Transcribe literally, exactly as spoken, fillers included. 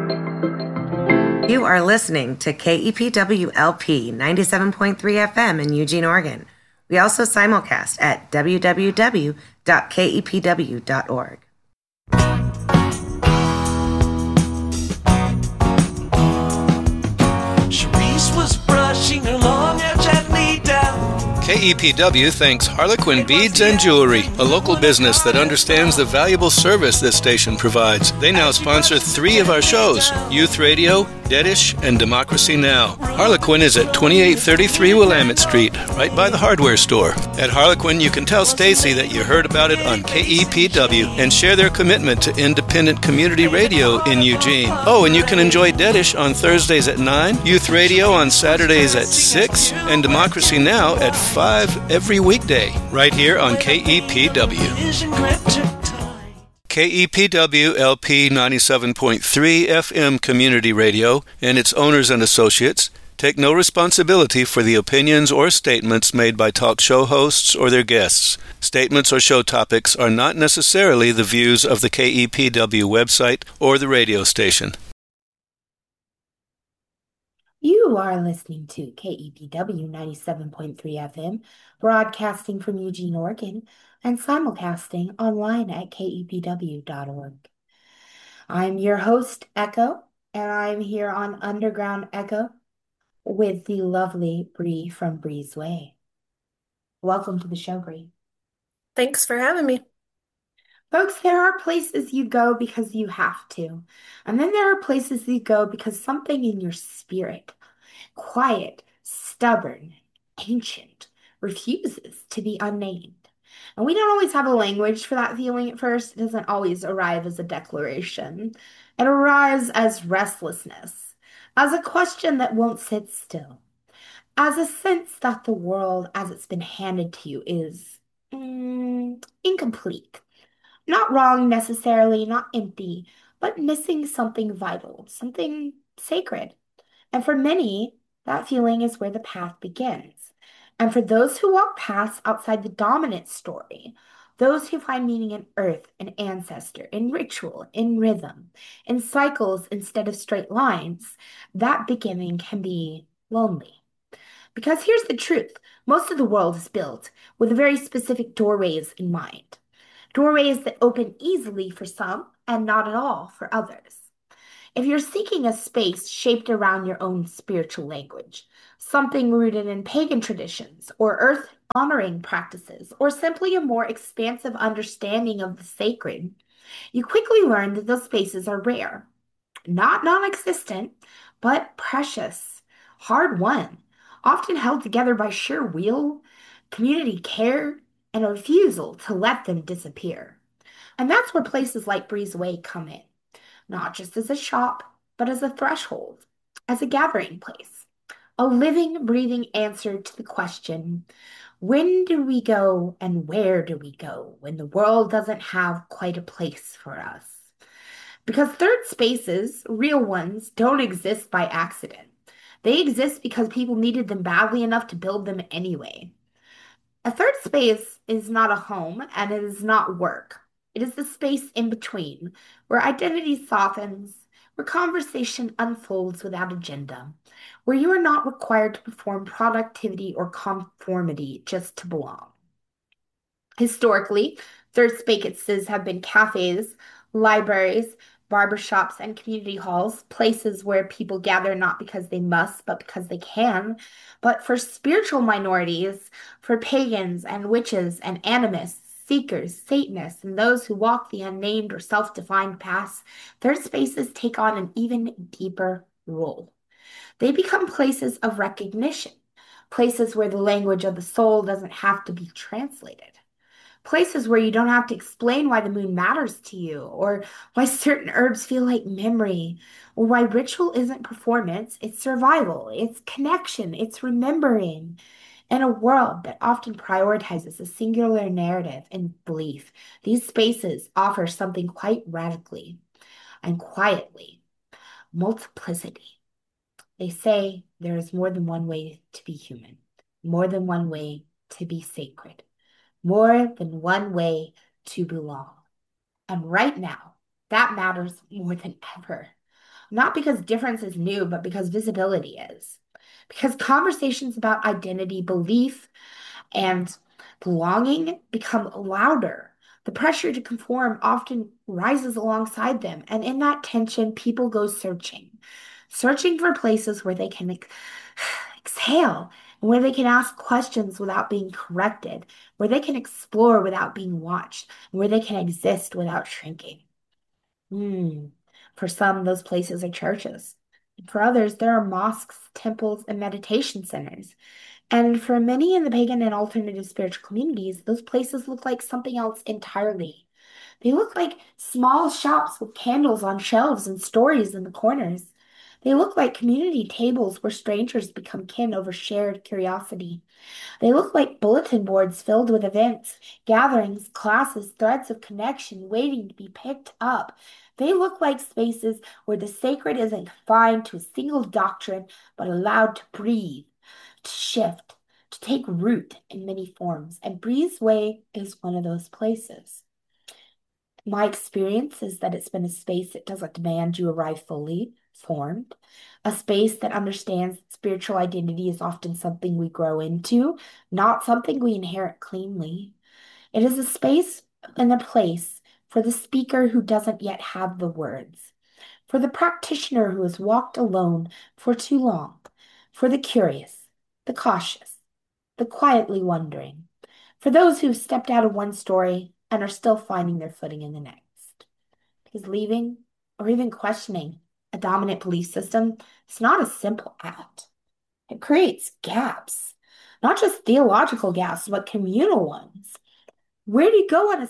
You are listening to K E P W L P ninety-seven point three F M in Eugene, Oregon. We also simulcast at w w w dot k e p w dot org. Charisse was brushing her long hair gently down. K E P W thanks Harlequin Beads and Jewelry, a local business that understands the valuable service this station provides. They now sponsor three of our shows, Youth Radio, Deadish, and Democracy Now! Harlequin is at twenty-eight thirty-three Willamette Street, right by the hardware store. At Harlequin, you can tell Stacy that you heard about it on K E P W and share their commitment to independent community radio in Eugene. Oh, and you can enjoy Deadish on Thursdays at nine, Youth Radio on Saturdays at six, and Democracy Now! At five every weekday, right here on K E P W. K E P W L P ninety-seven point three F M Community Radio and its owners and associates take no responsibility for the opinions or statements made by talk show hosts or their guests. Statements or show topics are not necessarily the views of the K E P W website or the radio station. You are listening to K E P W ninety-seven point three F M, broadcasting from Eugene, Oregon, and simulcasting online at k e p w dot org. I'm your host, Echo, and I'm here on Underground Echo with the lovely Bree from Bree's Way. Welcome to the show, Bree. Thanks for having me. Folks, there are places you go because you have to. And then there are places you go because something in your spirit, quiet, stubborn, ancient, refuses to be unnamed. And we don't always have a language for that feeling at first. It doesn't always arrive as a declaration. It arrives as restlessness, as a question that won't sit still, as a sense that the world as it's been handed to you is mm, incomplete. Not wrong necessarily, not empty, but missing something vital, something sacred. And for many, that feeling is where the path begins. And for those who walk paths outside the dominant story, those who find meaning in earth and ancestor, in ritual, in rhythm, in cycles instead of straight lines, that beginning can be lonely. Because here's the truth. Most of the world is built with very specific doorways in mind. Doorways that open easily for some and not at all for others. If you're seeking a space shaped around your own spiritual language, something rooted in pagan traditions or earth-honoring practices, or simply a more expansive understanding of the sacred, you quickly learn that those spaces are rare. Not non-existent, but precious, hard-won, often held together by sheer will, community care, and a refusal to let them disappear. And that's where places like Bree's Way come in, not just as a shop, but as a threshold, as a gathering place, a living, breathing answer to the question, when do we go and where do we go when the world doesn't have quite a place for us? Because third spaces, real ones, don't exist by accident. They exist because people needed them badly enough to build them anyway. A third space is not a home, and it is not work. It is the space in between, where identity softens, where conversation unfolds without agenda, where you are not required to perform productivity or conformity just to belong. Historically, third spaces have been cafes, libraries, barbershops, and community halls, places where people gather not because they must, but because they can. But for spiritual minorities, for pagans and witches and animists, seekers, Satanists, and those who walk the unnamed or self-defined paths, third spaces take on an even deeper role. They become places of recognition, places where the language of the soul doesn't have to be translated. Places where you don't have to explain why the moon matters to you, or why certain herbs feel like memory, or why ritual isn't performance, it's survival, it's connection, it's remembering. In a world that often prioritizes a singular narrative and belief, these spaces offer something quite radically and quietly: multiplicity. They say there is more than one way to be human, more than one way to be sacred, more than one way to belong. And right now, that matters more than ever. Not because difference is new, but because visibility is. Because conversations about identity, belief, and belonging become louder. The pressure to conform often rises alongside them, and in that tension, people go searching, searching for places where they can ex- exhale, and where they can ask questions without being corrected, where they can explore without being watched, and where they can exist without shrinking. Hmm. For some, those places are churches. For others, there are mosques, temples, and meditation centers. And for many in the pagan and alternative spiritual communities, those places look like something else entirely. They look like small shops with candles on shelves and stories in the corners. They look like community tables where strangers become kin over shared curiosity. They look like bulletin boards filled with events, gatherings, classes, threads of connection waiting to be picked up. They look like spaces where the sacred isn't confined to a single doctrine, but allowed to breathe, to shift, to take root in many forms. And Breeze Way is one of those places. My experience is that it's been a space that doesn't demand you arrive fully formed, a space that understands that spiritual identity is often something we grow into, not something we inherit cleanly. It is a space and a place for the speaker who doesn't yet have the words, for the practitioner who has walked alone for too long, for the curious, the cautious, the quietly wondering, for those who've stepped out of one story and are still finding their footing in the next. Because leaving or even questioning a dominant belief system is not a simple act. It creates gaps, not just theological gaps, but communal ones. Where do you go on a